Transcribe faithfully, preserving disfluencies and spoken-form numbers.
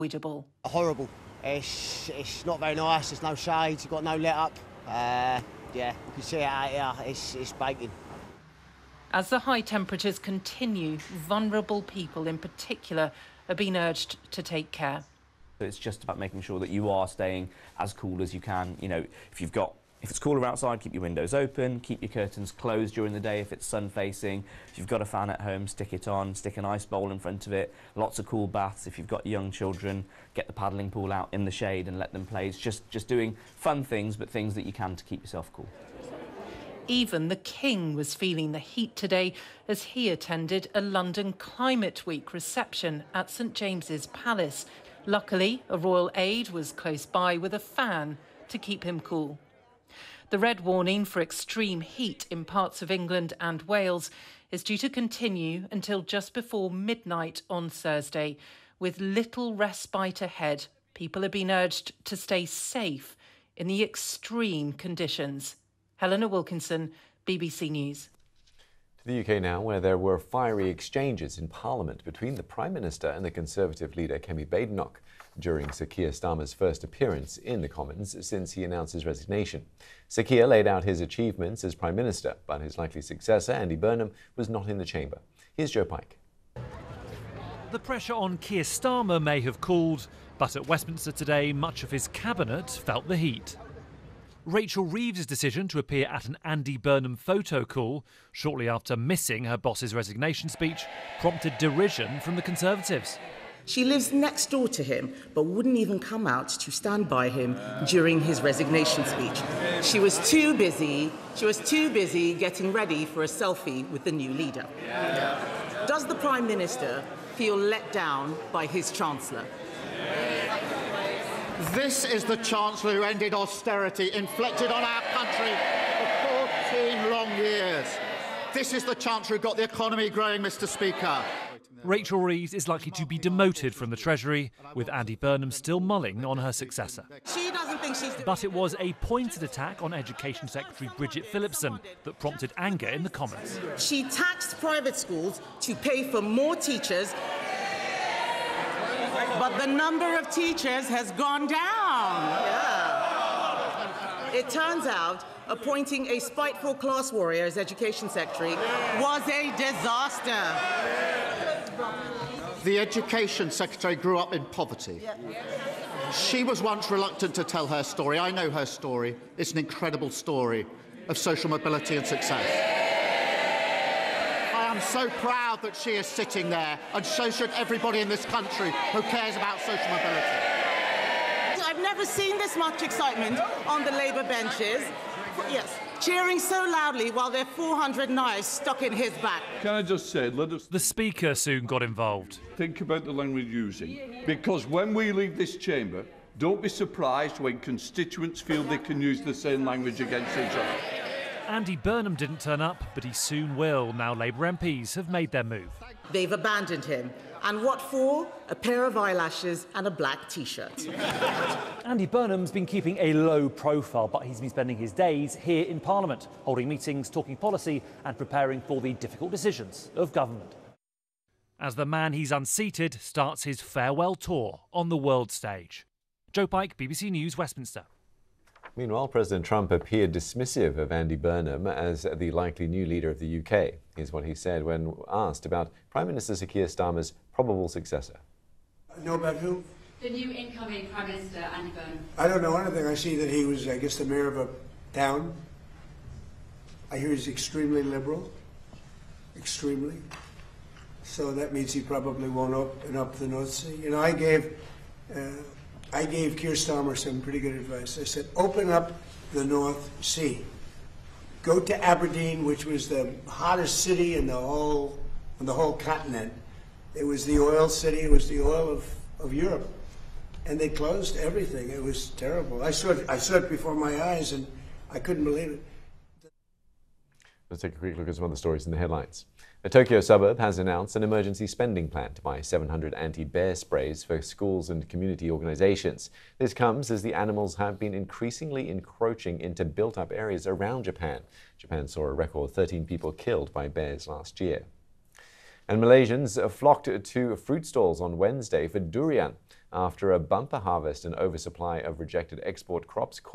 unavoidable. Horrible. It's, it's not very nice, there's no shades, you've got no let up. Uh, yeah, you can see it out here, it's, it's baking. As the high temperatures continue, vulnerable people in particular are being urged to take care. It's just about making sure that you are staying as cool as you can. You know, if you've got, if it's cooler outside, keep your windows open, keep your curtains closed during the day if it's sun-facing. If you've got a fan at home, stick it on, stick an ice bowl in front of it. Lots of cool baths. If you've got young children, get the paddling pool out in the shade and let them play. It's just, just doing fun things, but things that you can to keep yourself cool. Even the King was feeling the heat today as he attended a London Climate Week reception at St James's Palace. Luckily, a royal aide was close by with a fan to keep him cool. The red warning for extreme heat in parts of England and Wales is due to continue until just before midnight on Thursday. With little respite ahead, people are being urged to stay safe in the extreme conditions. Helena Wilkinson, B B C News. To the U K now, where there were fiery exchanges in Parliament between the Prime Minister and the Conservative leader Kemi Badenoch during Sir Keir Starmer's first appearance in the Commons since he announced his resignation. Sir Keir laid out his achievements as Prime Minister, but his likely successor, Andy Burnham, was not in the chamber. Here's Joe Pike. The pressure on Keir Starmer may have cooled, but at Westminster today, much of his cabinet felt the heat. Rachel Reeves' decision to appear at an Andy Burnham photo call shortly after missing her boss's resignation speech prompted derision from the Conservatives. She lives next door to him, but wouldn't even come out to stand by him during his resignation speech. She was too busy, she was too busy getting ready for a selfie with the new leader. Does the Prime Minister feel let down by his Chancellor? This is the Chancellor who ended austerity inflicted on our country for fourteen long years. This is the Chancellor who got the economy growing, Mr Speaker. Rachel Reeves is likely to be demoted from the Treasury, with Andy Burnham still mulling on her successor. She doesn't think she's... But it was a pointed attack on Education Secretary Bridget Phillipson that prompted anger in the Commons. She taxed private schools to pay for more teachers, but the number of teachers has gone down. Yeah. It turns out appointing a spiteful class warrior as Education Secretary was a disaster. The Education Secretary grew up in poverty. She was once reluctant to tell her story. I know her story. It's an incredible story of social mobility and success. I am so proud that she is sitting there, and so should everybody in this country who cares about social mobility. I've never seen this much excitement on the Labour benches. Yes, cheering so loudly while there are four hundred knives stuck in his back. Can I just say, let us... The Speaker soon got involved. Think about the language using, because when we leave this chamber, don't be surprised when constituents feel they can use the same language against each other. Andy Burnham didn't turn up, but he soon will. Now Labour M Ps have made their move. They've abandoned him. And what for? A pair of eyelashes and a black T-shirt. Andy Burnham's been keeping a low profile, but he's been spending his days here in Parliament, holding meetings, talking policy and preparing for the difficult decisions of government. As the man he's unseated starts his farewell tour on the world stage. Joe Pike, B B C News, Westminster. Meanwhile, President Trump appeared dismissive of Andy Burnham as the likely new leader of the U K. Here's what he said when asked about Prime Minister Sir Keir Starmer's probable successor. Know about who? The new incoming Prime Minister, Andy Burnham. I don't know anything. I see that he was, I guess, the mayor of a town. I hear he's extremely liberal. Extremely. So that means he probably won't open up the North Sea. You know, I gave... Uh, I gave Keir Starmer some pretty good advice. I said, open up the North Sea. Go to Aberdeen, which was the hottest city in the whole, in the whole continent. It was the oil city. It was the oil of, of Europe. And they closed everything. It was terrible. I saw it, I saw it before my eyes, and I couldn't believe it. Let's take a quick look at some other stories in the headlines. A Tokyo suburb has announced an emergency spending plan to buy seven hundred anti-bear sprays for schools and community organizations. This comes as the animals have been increasingly encroaching into built-up areas around Japan. Japan saw a record thirteen people killed by bears last year. And Malaysians flocked to fruit stalls on Wednesday for durian. after a bumper harvest and oversupply of rejected export crops